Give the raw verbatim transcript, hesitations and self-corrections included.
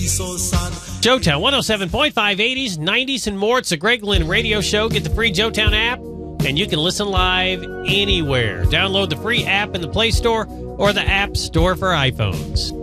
so sad. Joetown one oh seven point five, eighties, nineties, and more. It's the Greg Lynn Radio Show. Get the free Joetown app, and you can listen live anywhere. Download the free app in the Play Store or the App Store for iPhones.